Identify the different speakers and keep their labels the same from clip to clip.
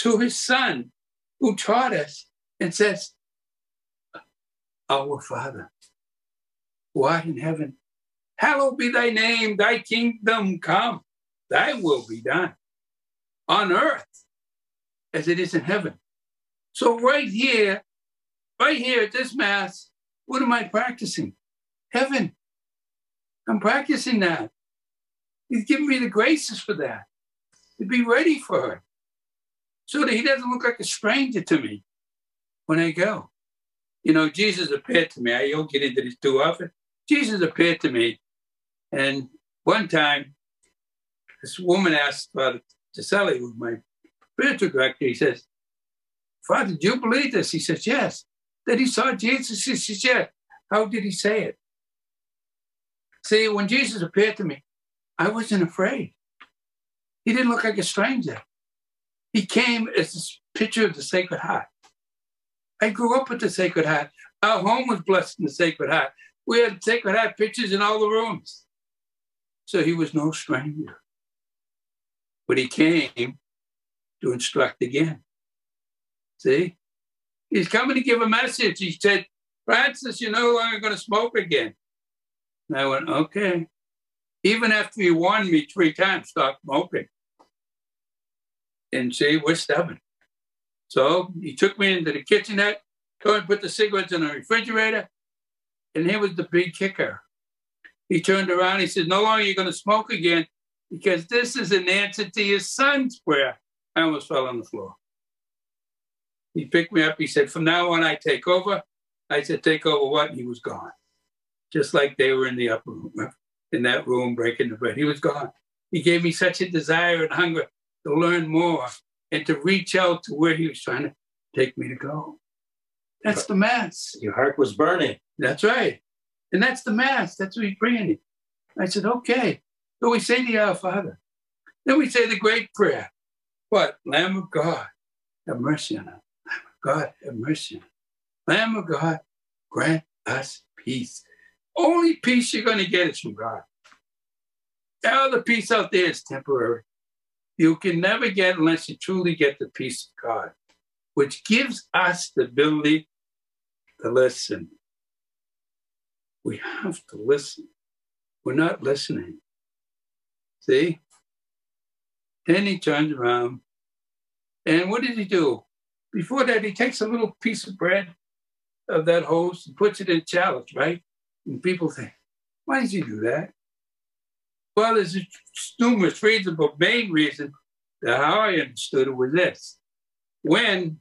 Speaker 1: to his son who taught us and says, Our Father, who art in heaven, hallowed be thy name, thy kingdom come, thy will be done on earth as it is in heaven. So right here at this Mass, what am I practicing? Heaven. I'm practicing that. He's giving me the graces for that, to be ready for it, so that he doesn't look like a stranger to me when I go. You know, Jesus appeared to me. I don't get into this too often. Jesus appeared to me. And one time, this woman asked Father Tiselli, who's my spiritual director, he says, Father, do you believe this? He says, yes. That he saw Jesus? He says, yeah. How did he say it? See, when Jesus appeared to me, I wasn't afraid. He didn't look like a stranger. He came as a picture of the Sacred Heart. I grew up with the Sacred Heart. Our home was blessed in the Sacred Heart. We had Sacred Heart pictures in all the rooms. So he was no stranger. But he came to instruct again. See? He's coming to give a message. He said, Francis, you're no longer going to smoke again. And I went, okay. Even after he warned me 3 times, stop smoking. And see, we're stubborn. So he took me into the kitchenette, told me to put the cigarettes in the refrigerator, and here was the big kicker. He turned around, he said, no longer are you going to smoke again, because this is an answer to your son's prayer. I almost fell on the floor. He picked me up, he said, from now on, I take over. I said, take over what? And he was gone. Just like they were in the upper room, in that room, breaking the bread. He was gone. He gave me such a desire and hunger to learn more and to reach out to where he was trying to take me to go. That's the Mass.
Speaker 2: Your heart was burning.
Speaker 1: That's right. And that's the Mass. That's what he's bringing it. I said, okay. So we say the Our Father. Then we say the great prayer. What? Lamb of God, have mercy on us. Lamb of God, have mercy on us. Lamb of God, grant us peace. Only peace you're going to get is from God. All the peace out there is temporary. You can never get unless you truly get the peace of God, which gives us the ability to listen. We have to listen. We're not listening. See? Then he turns around. And what does he do? Before that, he takes a little piece of bread of that host and puts it in a chalice, right? And people think, why does he do that? Well, there's numerous reasons, but main reason that how I understood it was this. When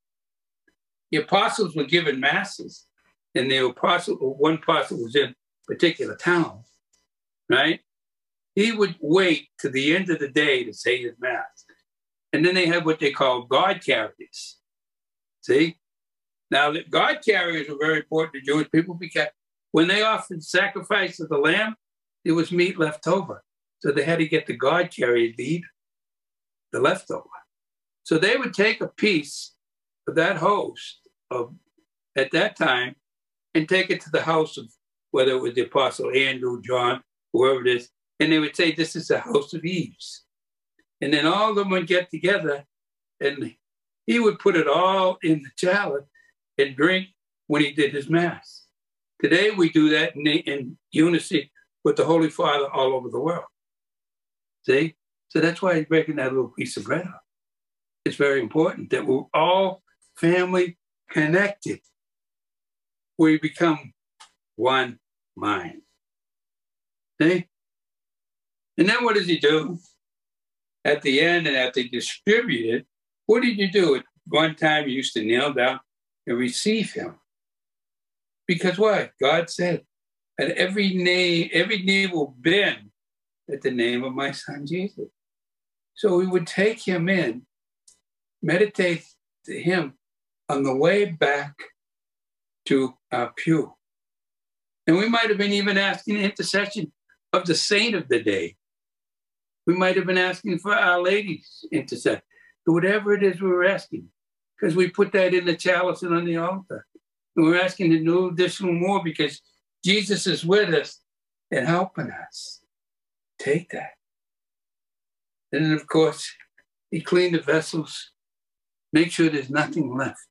Speaker 1: the apostles were given masses, and one apostle was in a particular town, right? He would wait to the end of the day to say his mass. And then they had what they call God carriers. See? Now, the God carriers were very important to Jewish people because when they offered sacrifice of the lamb, there was meat left over. So they had to get the God carrier to eat the leftover. So they would take a piece of that host at that time and take it to the house of, whether it was the Apostle Andrew, John, whoever it is, and they would say, this is the house of Eve's. And then all of them would get together and he would put it all in the chalice and drink when he did his Mass. Today we do that in unity with the Holy Father all over the world. See? So that's why he's breaking that little piece of bread up. It's very important that we're all family connected. We become one mind. See? And then what does he do? At the end, and after they distribute it, what did you do? At one time, you used to kneel down and receive him. Because what? God said, that every knee will bend at the name of my son Jesus. So we would take him in, meditate to him on the way back to our pew. And we might have been even asking the intercession of the saint of the day. We might have been asking for Our Lady's intercession, whatever it is we were asking, because we put that in the chalice and on the altar. And we're asking to do additional more because Jesus is with us and helping us. Take that. And then, of course, he cleaned the vessels Make sure there's nothing left.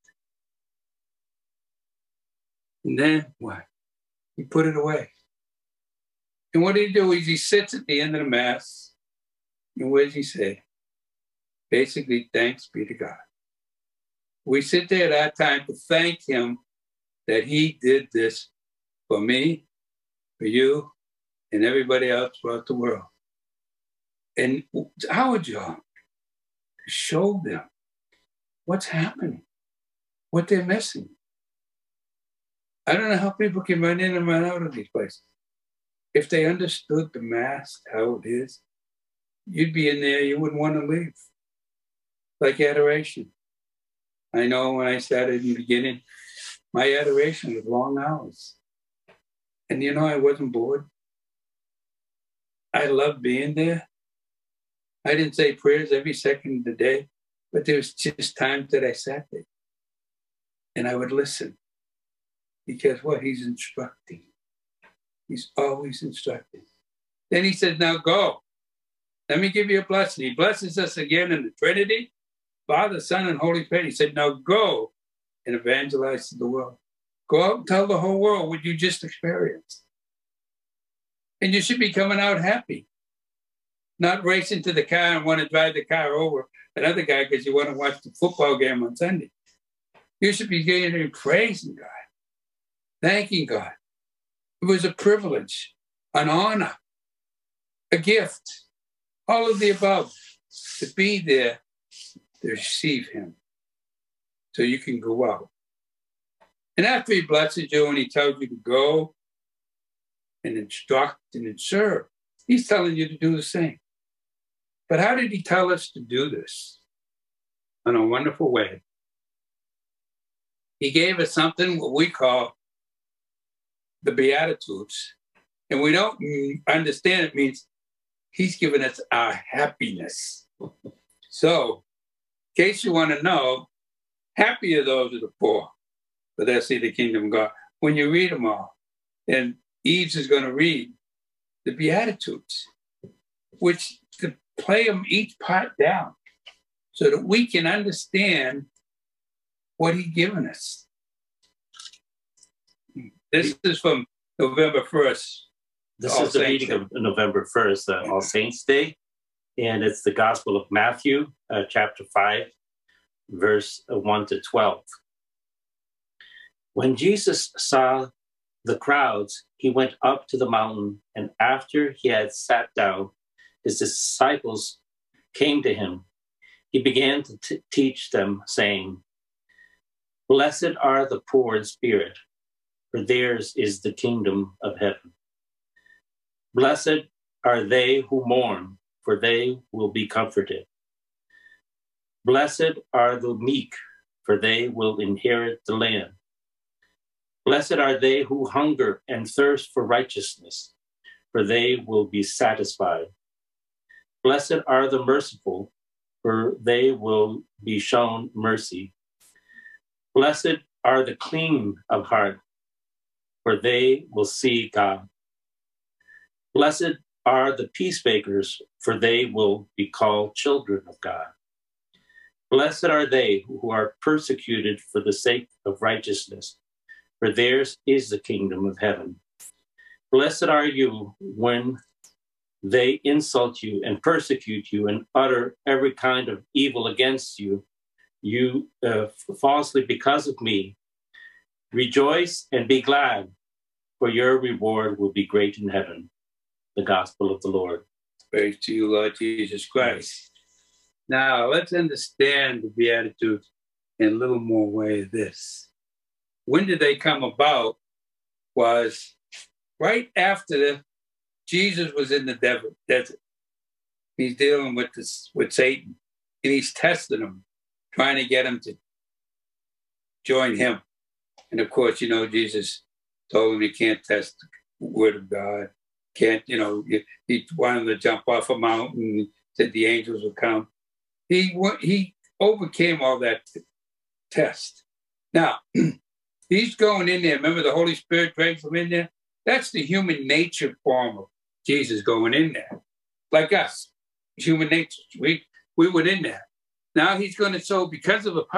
Speaker 1: And then what? He put it away. And what did he do is he sits at the end of the Mass. And what does he say? Basically, thanks be to God. We sit there at that time to thank him that he did this for me, for you, and everybody else throughout the world. And it's our job to show them what's happening, what they're missing. I don't know how people can run in and run out of these places. If they understood the Mass, how it is, you'd be in there, you wouldn't want to leave. Like adoration. I know when I started in the beginning, my adoration was long hours. And I wasn't bored. I loved being there. I didn't say prayers every second of the day, but there was just times that I sat there and I would listen. Because what? He's instructing. He's always instructing. Then he says, now go. Let me give you a blessing. He blesses us again in the Trinity, Father, Son, and Holy Spirit. He said, now go and evangelize to the world. Go out and tell the whole world what you just experienced. And you should be coming out happy. Not racing to the car and want to drive the car over another guy because you want to watch the football game on Sunday. You should be getting and praising God, thanking God. It was a privilege, an honor, a gift, all of the above, to be there to receive him so you can go out. And after he blesses you and he tells you to go and instruct and serve, he's telling you to do the same. But how did he tell us to do this? In a wonderful way. He gave us something what we call the Beatitudes. And we don't understand it means he's given us our happiness. So, in case you want to know, happy are those of the poor, for they'll see the kingdom of God. When you read them all, and Eves is going to read the Beatitudes, which to play them each part down so that we can understand what he's given us. This is from November 1st.
Speaker 2: This is the reading of November 1st, All Saints Day. And it's the Gospel of Matthew, chapter 5, verse 1 to 12. When Jesus saw the crowds, he went up to the mountain, and after he had sat down, his disciples came to him. He began to teach them, saying, "Blessed are the poor in spirit, for theirs is the kingdom of heaven. Blessed are they who mourn, for they will be comforted. Blessed are the meek, for they will inherit the land. Blessed are they who hunger and thirst for righteousness, for they will be satisfied. Blessed are the merciful, for they will be shown mercy. Blessed are the clean of heart, for they will see God. Blessed are the peacemakers, for they will be called children of God. Blessed are they who are persecuted for the sake of righteousness, for theirs is the kingdom of heaven. Blessed are you when they insult you and persecute you and utter every kind of evil against you, falsely because of me. Rejoice and be glad, for your reward will be great in heaven." The Gospel of the Lord.
Speaker 1: Praise to you, Lord Jesus Christ. Now, let's understand the Beatitudes in a little more way of this. When did they come about? Was right after Jesus was in the desert. He's dealing with Satan, and he's testing him, trying to get him to join him. And of course, Jesus told him he can't test the word of God. Can't, he wanted to jump off a mountain, said the angels would come. He overcame all that test. Now, he's going in there. Remember, the Holy Spirit drags him in there? That's the human nature form of Jesus going in there. Like us, human nature. We went in there. Now he's going to, so because of the